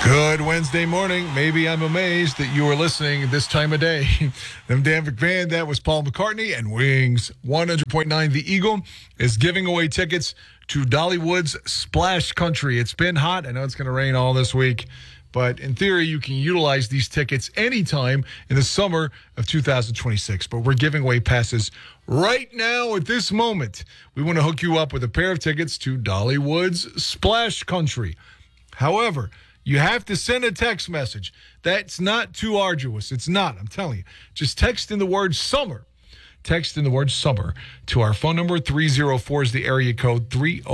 Good Wednesday morning. Maybe I'm amazed that you are listening this time of day. Them Dan McVan, that was Paul McCartney, and Wings 100.9 The Eagle is giving away tickets to Dollywood's Splash Country. It's been hot. I know it's going to rain all this week, but in theory, you can utilize these tickets anytime in the summer of 2026. But we're giving away passes right now at this moment. We want to hook you up with a pair of tickets to Dollywood's Splash Country. However, you have to send a text message. That's not too arduous. It's not, I'm telling you. Just text in the word summer. Text in the word summer to our phone number. 304 is the area code,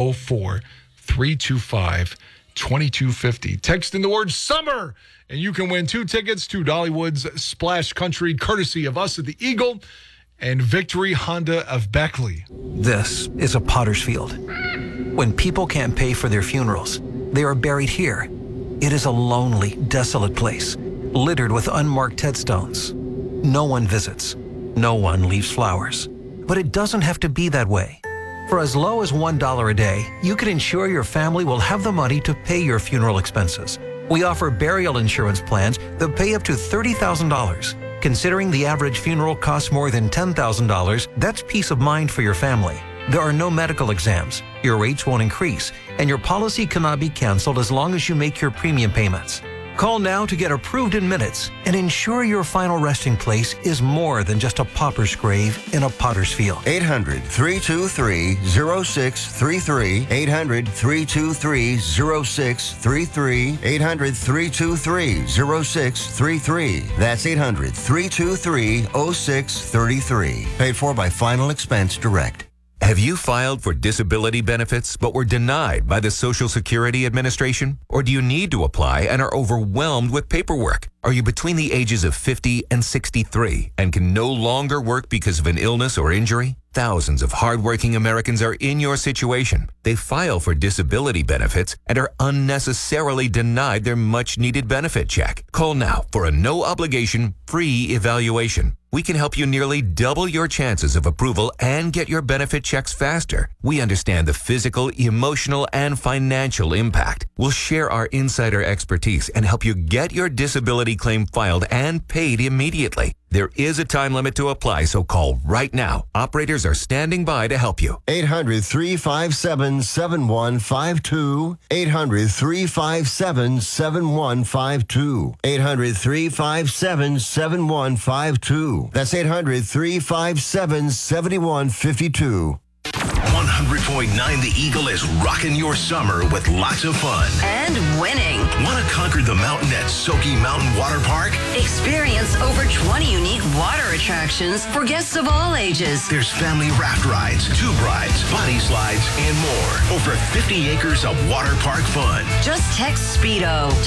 304-325-2250. Text in the word summer, and you can win 2 tickets to Dollywood's Splash Country, courtesy of us at the Eagle and Victory Honda of Beckley. This is a potter's field. When people can't pay for their funerals, they are buried here. It is a lonely, desolate place, littered with unmarked headstones. No one visits. No one leaves flowers. But it doesn't have to be that way. For as low as $1 a day, you can ensure your family will have the money to pay your funeral expenses. We offer burial insurance plans that pay up to $30,000. Considering the average funeral costs more than $10,000, that's peace of mind for your family. There are no medical exams, your rates won't increase, and your policy cannot be canceled as long as you make your premium payments. Call now to get approved in minutes and ensure your final resting place is more than just a pauper's grave in a potter's field. 800-323-0633. 800-323-0633. 800-323-0633. That's 800-323-0633. Paid for by Final Expense Direct. Have you filed for disability benefits but were denied by the Social Security Administration? Or do you need to apply and are overwhelmed with paperwork? Are you between the ages of 50 and 63 and can no longer work because of an illness or injury? Thousands of hardworking Americans are in your situation. They file for disability benefits and are unnecessarily denied their much-needed benefit check. Call now for a no-obligation, free evaluation. We can help you nearly double your chances of approval and get your benefit checks faster. We understand the physical, emotional, and financial impact. We'll share our insider expertise and help you get your disability claim filed and paid immediately. There is a time limit to apply, so call right now. Operators are standing by to help you. 800-357-7152. 800-357-7152. 800-357-7152. That's 800-357-7152. 100.9 The Eagle is rocking your summer with lots of fun. And winning. Want to conquer the mountain at Soaky Mountain Water Park? Experience over 20 unique water attractions for guests of all ages. There's family raft rides, tube rides, body slides, and more. Over 50 acres of water park fun. Just text SPEEDO to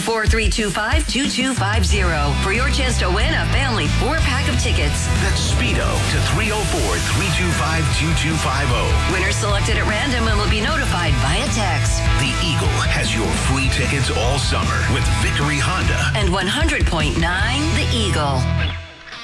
304-325-2250 for your chance to win a family 4-pack of tickets. That's SPEEDO to 304-325-2250. Winners selected at random and will be notified via text. The Eagle has your free tickets all summer with Victory Honda and 100.9 The Eagle.